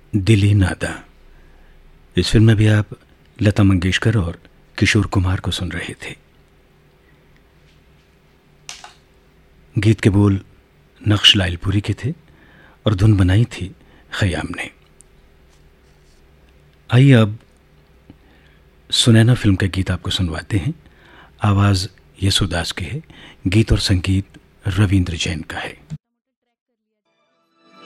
दिली नादा। इस फिल्म में भी आप लता मंगेशकर और किशोर कुमार को सुन रहे थे। गीत के बोल नक्श लाइलपुरी के थे और धुन बनाई थी खयाम ने। आइए अब सुनैना फिल्म का गीत आपको सुनवाते हैं। आवाज़ यसुदास की है, गीत और संगीत रविंद्र जैन का है।